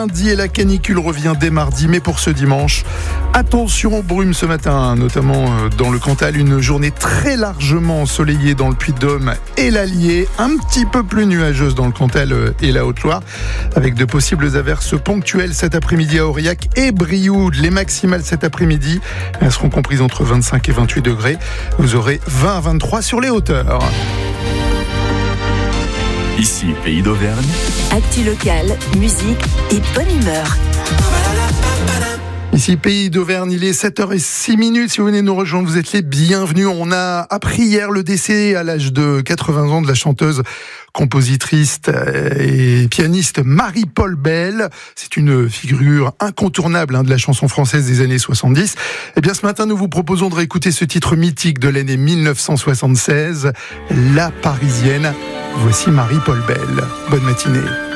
Lundi et la canicule revient dès mardi, mais pour ce dimanche, attention aux brumes ce matin, notamment dans le Cantal, une journée très largement ensoleillée dans le Puy-de-Dôme et l'Allier, un petit peu plus nuageuse dans le Cantal et la Haute-Loire, avec de possibles averses ponctuelles cet après-midi à Aurillac et Brioude. Les maximales cet après-midi, elles seront comprises entre 25 et 28 degrés. Vous aurez 20 à 23 sur les hauteurs. Ici, Pays d'Auvergne. Actu locale, musique et bonne humeur. Ici, Pays d'Auvergne, il est 7h06. Si vous venez nous rejoindre, vous êtes les bienvenus. On a appris hier le décès à l'âge de 80 ans de la chanteuse, compositrice et pianiste Marie-Paul Bell. C'est une figure incontournable de la chanson française des années 70. Eh bien, ce matin, nous vous proposons de réécouter ce titre mythique de l'année 1976, La Parisienne. Voici Marie-Paul Bell. Bonne matinée.